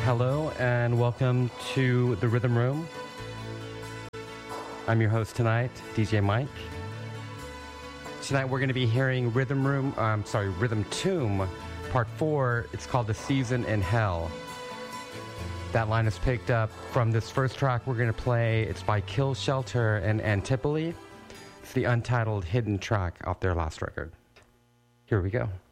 Hello and welcome to the Rhythm Room. I'm your host tonight, DJ Mike. Tonight we're going to be hearing Rhythm Tomb, Part 4. It's called The Season in Hell. That line is picked up from this first track we're going to play. It's by Kill Shelter and Antipoli. It's the untitled hidden track off their last record. Here we go.